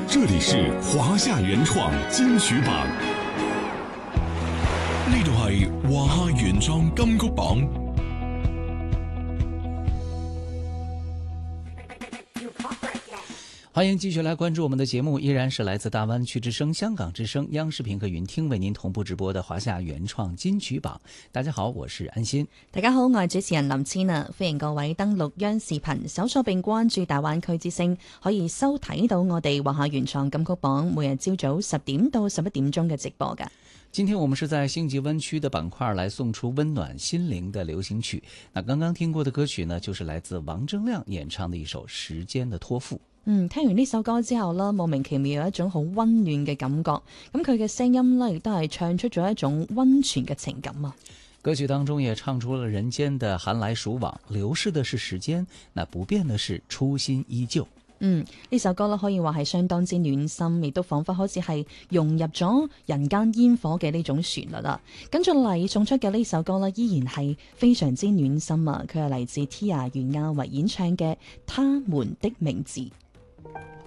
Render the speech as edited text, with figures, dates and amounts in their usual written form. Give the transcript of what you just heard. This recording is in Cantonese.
这里是華夏原創金曲榜， 呢度係華夏原創金曲榜。 欢迎继续来关注我们的节目，依然是来自大灣區之聲、香港之聲、央視頻客雲聽為您同步直播的華夏原創金曲榜。大家好，我是安心。 大家好，我係主持人林千啊，歡迎各位登錄央視頻搜索並關注大灣區之聲，可以收睇到我哋華夏原創金曲榜每日朝早10點到11點鐘嘅直播㗎。 今天我們是在星級灣區的板塊來送出溫暖心靈的流行曲。那剛剛聽過的歌曲呢，就是來自王錚亮演唱的一首《時間的託付》。 聽完呢首歌之後呢，莫名其妙有一種好溫暖嘅感覺。咁佢嘅聲音呢，亦都係唱出咗一種溫泉嘅情感啊。 歌曲當中也唱出了人間的寒來暑往，流逝的是時間，那不變的是初心依舊。 呢首歌呢，可以話係相當之暖心，亦都彷彿好似係融入咗人間煙火嘅呢種旋律啦。跟住嚟送出嘅呢首歌呢，依然係非常之暖心啊！佢係嚟自 Tia 袁亞維演唱嘅《他們的名字》。